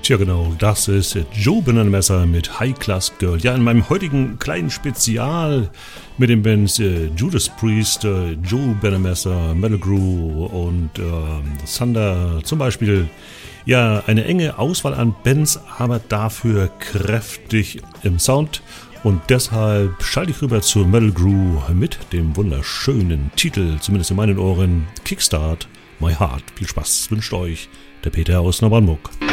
Tja genau, das ist Joe Bananamesser mit High Class Girl. Ja, in meinem heutigen kleinen Spezial mit den Bands Judas Priest, Joe Bananamesser, Metal Groove und Thunder zum Beispiel. Ja, eine enge Auswahl an Bands, aber dafür kräftig im Sound. Und deshalb schalte ich rüber zu Metal Groove mit dem wunderschönen Titel, zumindest in meinen Ohren, Kickstart My Heart. Viel Spaß wünscht euch der Peter aus Neubrandenburg.